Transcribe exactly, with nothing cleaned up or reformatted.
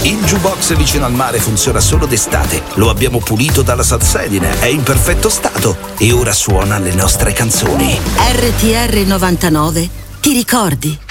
Il jukebox vicino al mare funziona solo d'estate. Lo abbiamo pulito dalla salsedine, è in perfetto stato e ora suona le nostre canzoni. R T R novantanove, ti ricordi?